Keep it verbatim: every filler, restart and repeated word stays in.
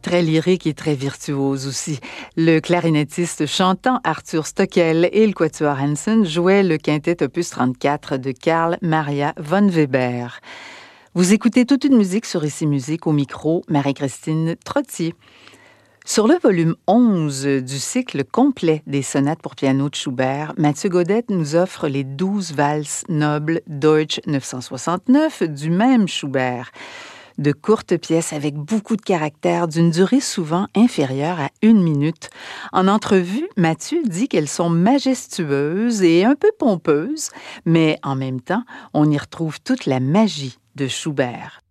très lyrique et très virtuose aussi. Le clarinettiste chantant Arthur Stockel et le quatuor Hansen jouaient le quintet opus trente-quatre de Carl Maria von Weber. Vous écoutez toute une musique sur Ici Musique, au micro, Marie-Christine Trottier. Sur le volume onze du cycle complet des sonates pour piano de Schubert, Mathieu Gaudette nous offre les douze valses nobles Deutsch neuf cent soixante-neuf du même Schubert. De courtes pièces avec beaucoup de caractère, d'une durée souvent inférieure à une minute. En entrevue, Mathieu dit qu'elles sont majestueuses et un peu pompeuses, mais en même temps, on y retrouve toute la magie de Schubert.